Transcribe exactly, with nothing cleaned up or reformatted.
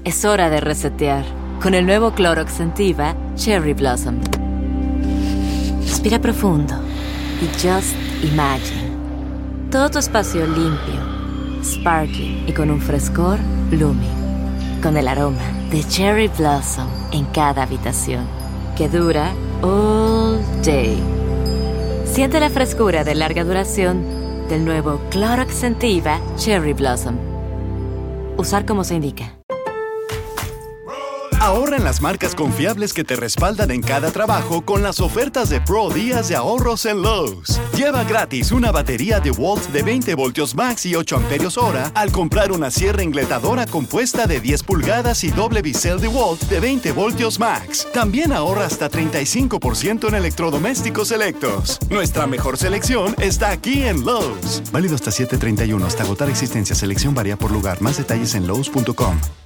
Es hora de resetear con el nuevo Clorox Scentiva Cherry Blossom. Respira profundo y just imagine. Todo tu espacio limpio, sparkling y con un frescor blooming. Con el aroma de Cherry Blossom en cada habitación, que dura all day. Siente la frescura de larga duración del nuevo Clorox Scentiva Cherry Blossom. Usar como se indica. Ahorra en las marcas confiables que te respaldan en cada trabajo con las ofertas de Pro Días de Ahorros en Lowe's. Lleva gratis una batería DeWalt de veinte voltios max y ocho amperios hora al comprar una sierra engletadora compuesta de diez pulgadas y doble bisel DeWalt de veinte voltios max. También ahorra hasta treinta y cinco por ciento en electrodomésticos selectos. Nuestra mejor selección está aquí en Lowe's. Válido hasta siete treinta y uno. Hasta agotar existencia. Selección varía por lugar. Más detalles en Lowe's punto com.